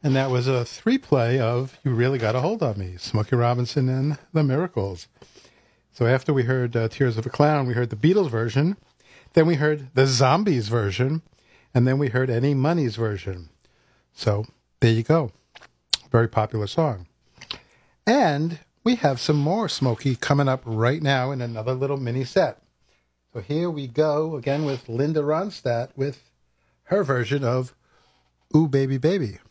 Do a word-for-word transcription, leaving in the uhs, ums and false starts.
And that was a three-play of You Really Got a Hold on Me, Smokey Robinson and the Miracles. So after we heard uh, Tears of a Clown, we heard the Beatles version, then we heard the Zombies version, and then we heard Any Money's version. So there you go. Very popular song. And we have some more Smokey coming up right now in another little mini set. So here we go again with Linda Ronstadt with her version of Ooh Baby Baby.